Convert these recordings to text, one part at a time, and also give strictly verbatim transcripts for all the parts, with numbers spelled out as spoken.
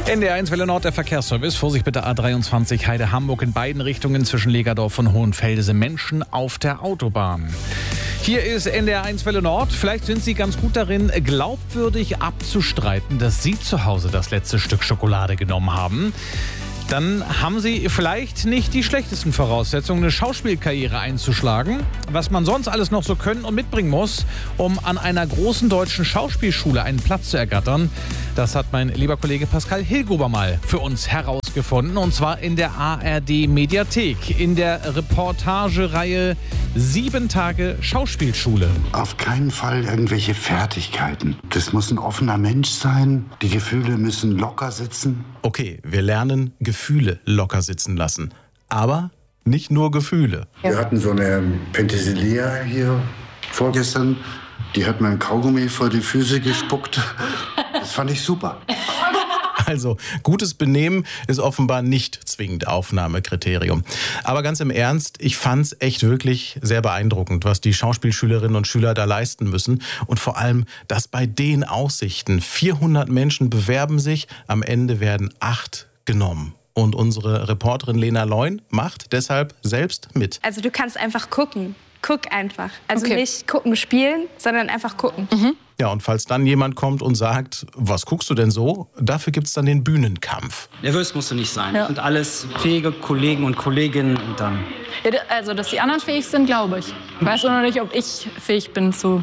N D R eins Welle Nord, der Verkehrsservice. Vorsicht bitte A dreiundzwanzig Heide Hamburg in beiden Richtungen zwischen Legerdorf und Hohenfelde. Menschen auf der Autobahn. Hier ist N D R eins Welle Nord. Vielleicht sind Sie ganz gut darin, glaubwürdig abzustreiten, dass Sie zu Hause das letzte Stück Schokolade genommen haben. Dann haben Sie vielleicht nicht die schlechtesten Voraussetzungen, eine Schauspielkarriere einzuschlagen. Was man sonst alles noch so können und mitbringen muss, um an einer großen deutschen Schauspielschule einen Platz zu ergattern, das hat mein lieber Kollege Pascal Hilgruber mal für uns herausgefunden. Und zwar in der A R D-Mediathek, in der Reportagereihe Sieben Tage Schauspielschule. Auf keinen Fall irgendwelche Fertigkeiten. Das muss ein offener Mensch sein. Die Gefühle müssen locker sitzen. Okay, wir lernen Gefühle locker sitzen lassen. Aber nicht nur Gefühle. Wir hatten so eine Penthesilea hier vorgestern. Die hat mir ein Kaugummi vor die Füße gespuckt. Das fand ich super. Also, gutes Benehmen ist offenbar nicht zwingend Aufnahmekriterium. Aber ganz im Ernst, ich fand's echt wirklich sehr beeindruckend, was die Schauspielschülerinnen und Schüler da leisten müssen. Und vor allem, dass bei den Aussichten vierhundert Menschen bewerben sich, am Ende werden acht genommen. Und unsere Reporterin Lena Leun macht deshalb selbst mit. Also du kannst einfach gucken. Guck einfach. Also Okay. nicht gucken, spielen, sondern einfach gucken. Mhm. Ja, und falls dann jemand kommt und sagt, was guckst du denn so? Dafür gibt's dann den Bühnenkampf. Nervös musst du nicht sein. Ja. Das sind alles fähige Kollegen und Kolleginnen und dann... Ja, d- also, dass die anderen fähig sind, glaube ich. Ich weiß nur noch nicht, ob ich fähig bin zu...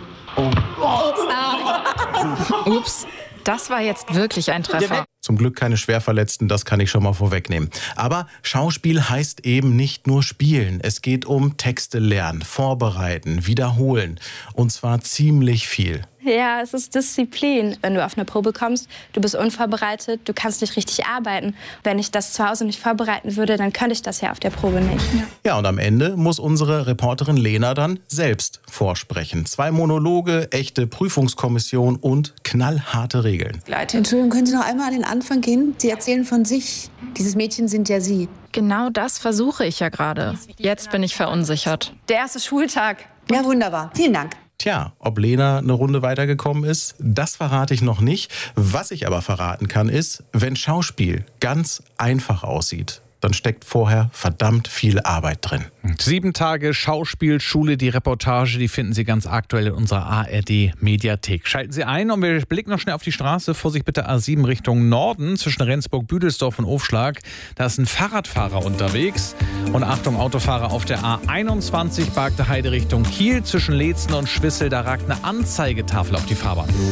Ups, das war jetzt wirklich ein Treffer. Zum Glück keine Schwerverletzten, das kann ich schon mal vorwegnehmen. Aber Schauspiel heißt eben nicht nur spielen. Es geht um Texte lernen, vorbereiten, wiederholen. Und zwar ziemlich viel. Ja, es ist Disziplin. Wenn du auf eine Probe kommst, du bist unvorbereitet, du kannst nicht richtig arbeiten. Wenn ich das zu Hause nicht vorbereiten würde, dann könnte ich das ja auf der Probe nicht. Ja, und am Ende muss unsere Reporterin Lena dann selbst vorsprechen. Zwei Monologe, echte Prüfungskommission und knallharte Regeln. Entschuldigung, können Sie noch einmal an den Anfang gehen? Sie erzählen von sich. Dieses Mädchen sind ja Sie. Genau das versuche ich ja gerade. Jetzt bin ich verunsichert. Der erste Schultag. Ja, wunderbar. Vielen Dank. Tja, ob Lena eine Runde weitergekommen ist, das verrate ich noch nicht. Was ich aber verraten kann, ist, wenn Schauspiel ganz einfach aussieht, dann steckt vorher verdammt viel Arbeit drin. Sieben Tage Schauspielschule, die Reportage, die finden Sie ganz aktuell in unserer A R D-Mediathek. Schalten Sie ein und wir blicken noch schnell auf die Straße. Vorsicht bitte A sieben Richtung Norden zwischen Rendsburg, Büdelsdorf und Aufschlag. Da ist ein Fahrradfahrer unterwegs. Und Achtung, Autofahrer auf der A einundzwanzig, Bargte Heide Richtung Kiel zwischen Leetzen und Schwissel. Da ragt eine Anzeigetafel auf die Fahrbahn.